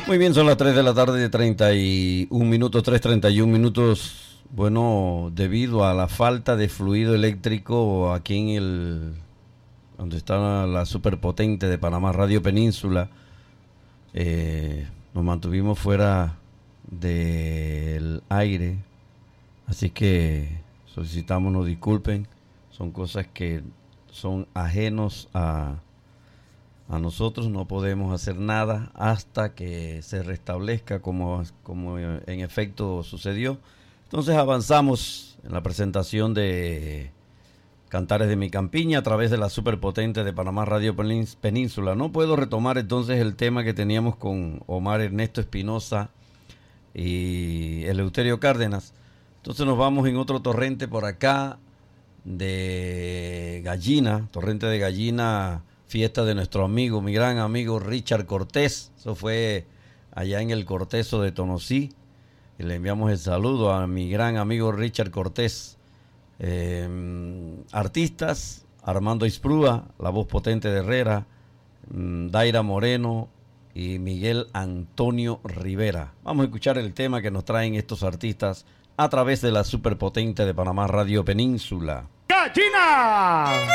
Muy bien, son las 3 de la tarde de 31 minutos, 3:31 minutos. Bueno, debido a la falta de fluido eléctrico aquí en donde está la superpotente de Panamá, Radio Península, nos mantuvimos fuera del aire, así que solicitamos nos disculpen, son cosas que son ajenos a nosotros, no podemos hacer nada hasta que se restablezca como en efecto sucedió. Entonces avanzamos en la presentación de Cantares de mi Campiña a través de la superpotente de Panamá Radio Península. No puedo retomar entonces el tema que teníamos con Omar Ernesto Espinosa y Eleuterio Cárdenas. Entonces nos vamos en otro torrente por acá de Gallina, torrente de Gallina, fiesta de nuestro amigo, mi gran amigo Richard Cortés. Eso fue allá en el Cortezo de Tonosí. Y le enviamos el saludo a mi gran amigo Richard Cortés. Artistas: Armando Isprúa, la voz potente de Herrera, Daira Moreno y Miguel Antonio Rivera. Vamos a escuchar el tema que nos traen estos artistas a través de la superpotente de Panamá Radio Península. ¡Gallina!